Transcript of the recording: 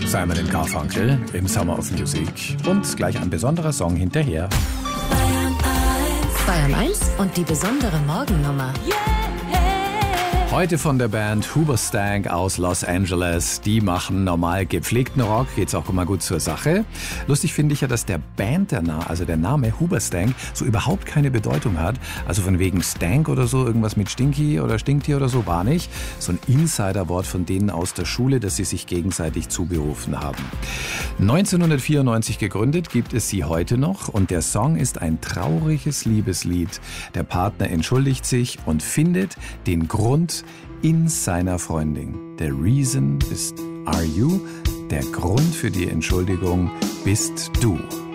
Simon & Garfunkel im Summer of Music. Und gleich ein besonderer Song hinterher. Bayern 1 und die besondere Morgennummer. Heute von der Band Hoobastank aus Los Angeles. Die machen normal gepflegten Rock, geht's auch immer gut zur Sache. Lustig finde ich ja, dass der Band, der Name Hoobastank, so überhaupt keine Bedeutung hat. Also von wegen Stank oder so, irgendwas mit Stinky oder Stinktier oder so, war nicht. So ein Insiderwort von denen aus der Schule, das sie sich gegenseitig zuberufen haben. 1994 gegründet, gibt es sie heute noch und der Song ist ein trauriges Liebeslied. Der Partner entschuldigt sich und findet den Grund in seiner Freundin. The reason are you. Der Grund für die Entschuldigung bist du.